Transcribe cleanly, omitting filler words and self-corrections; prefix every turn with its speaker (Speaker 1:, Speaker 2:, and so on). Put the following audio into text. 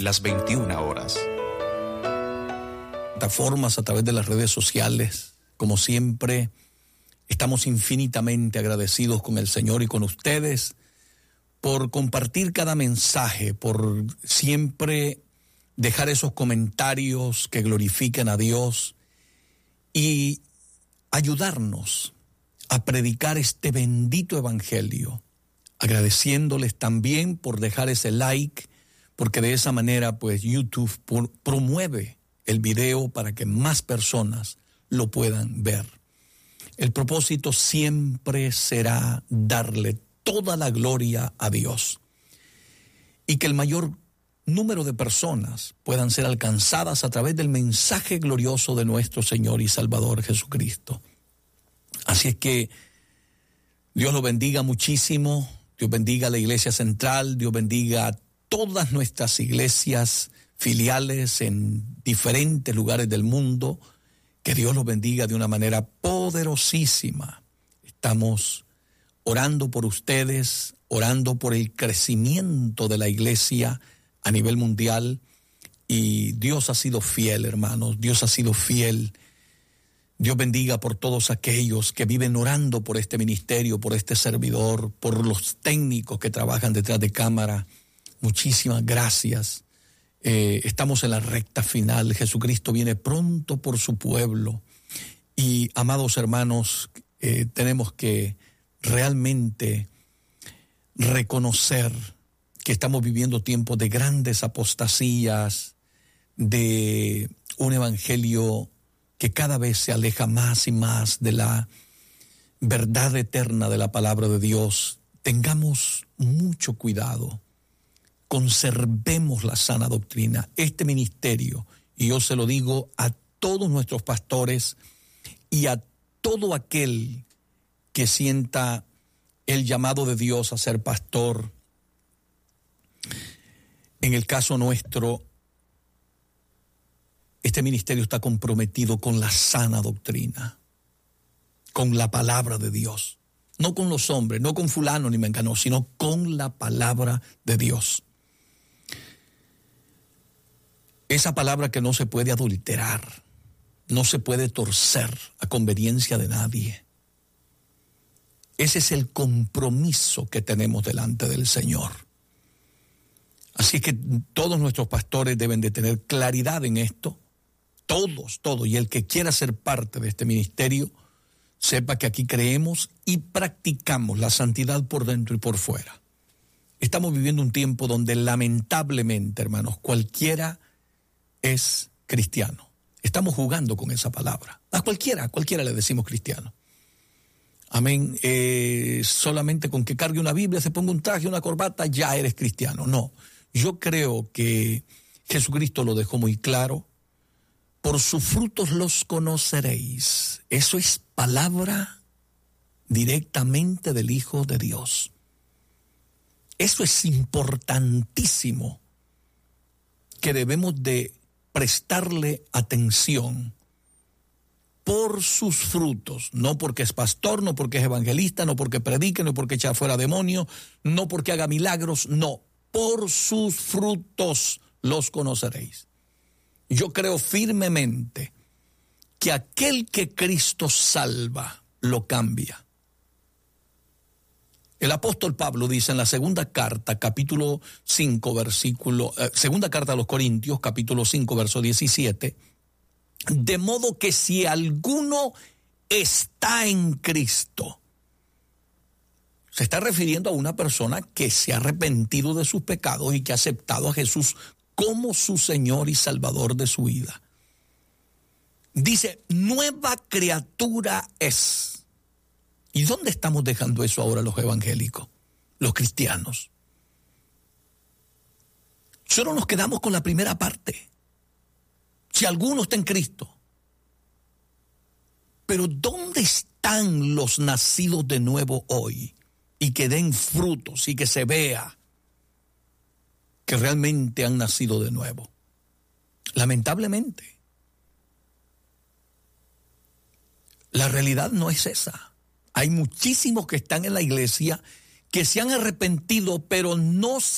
Speaker 1: las 21 horas.
Speaker 2: Plataformas, a través de las redes sociales, como siempre, estamos infinitamente agradecidos con el Señor y con ustedes por compartir cada mensaje, por siempre dejar esos comentarios que glorifiquen a Dios y ayudarnos a predicar este bendito evangelio, agradeciéndoles también por dejar ese like, porque de esa manera pues YouTube promueve el video para que más personas lo puedan ver. El propósito siempre será darle toda la gloria a Dios y que el mayor número de personas puedan ser alcanzadas a través del mensaje glorioso de nuestro Señor y Salvador Jesucristo. Así es que Dios lo bendiga muchísimo, Dios bendiga a la Iglesia Central, Dios bendiga a todas nuestras iglesias filiales en diferentes lugares del mundo, que Dios los bendiga de una manera poderosísima. Estamos orando por ustedes, orando por el crecimiento de la iglesia a nivel mundial, y Dios ha sido fiel, hermanos, Dios ha sido fiel. Dios bendiga por todos aquellos que viven orando por este ministerio, por este servidor, por los técnicos que trabajan detrás de cámara. Muchísimas gracias. Estamos en la recta final. Jesucristo viene pronto por su pueblo. Y, amados hermanos, tenemos que realmente reconocer que estamos viviendo tiempos de grandes apostasías, de un evangelio que cada vez se aleja más y más de la verdad eterna de la palabra de Dios. Tengamos mucho cuidado, conservemos la sana doctrina. Este ministerio, y yo se lo digo a todos nuestros pastores y a todo aquel que sienta el llamado de Dios a ser pastor, en el caso nuestro, este ministerio está comprometido con la sana doctrina, con la palabra de Dios, no con los hombres, no con fulano ni mengano, sino con la palabra de Dios. Esa palabra que no se puede adulterar, no se puede torcer a conveniencia de nadie. Ese es el compromiso que tenemos delante del Señor. Así que todos nuestros pastores deben de tener claridad en esto. Todos. Y el que quiera ser parte de este ministerio, sepa que aquí creemos y practicamos la santidad por dentro y por fuera. Estamos viviendo un tiempo donde lamentablemente, hermanos, cualquiera es cristiano. Estamos jugando con esa palabra. A cualquiera le decimos cristiano. Amén. Solamente con que cargue una Biblia, se ponga un traje, una corbata, ya eres cristiano. No. Yo creo que Jesucristo lo dejó muy claro. Por sus frutos los conoceréis. Eso es palabra directamente del Hijo de Dios. Eso es importantísimo, que debemos de prestarle atención. Por sus frutos, no porque es pastor, no porque es evangelista, no porque predique, no porque echa fuera demonios, no porque haga milagros, no. Por sus frutos los conoceréis. Yo creo firmemente que aquel que Cristo salva, lo cambia. El apóstol Pablo dice en la segunda carta, capítulo 5, segunda carta a los Corintios, capítulo 5, verso 17, de modo que si alguno está en Cristo, se está refiriendo a una persona que se ha arrepentido de sus pecados y que ha aceptado a Jesús como su Señor y Salvador de su vida. Dice, nueva criatura es. ¿Y dónde estamos dejando eso ahora los evangélicos, los cristianos? Solo nos quedamos con la primera parte. Si alguno está en Cristo. Pero ¿dónde están los nacidos de nuevo hoy? Y que den frutos y que se vea que realmente han nacido de nuevo. Lamentablemente, la realidad no es esa. Hay muchísimos que están en la iglesia que se han arrepentido, pero no se